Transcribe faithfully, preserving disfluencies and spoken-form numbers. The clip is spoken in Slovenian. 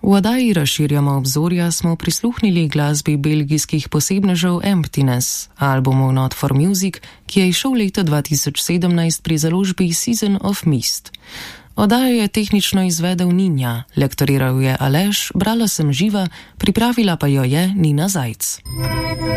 V oddaji Razširjamo obzorja smo prisluhnili glasbi belgijskih posebnežev Emptiness, albumu Not for Music, ki je izšel leta dva tisoč sedemnajst pri založbi Season of Mist. Oddajo je tehnično izvedel Ninja, lektoriral je Aleš, brala sem Živa, pripravila pa jo je Nina Zajc.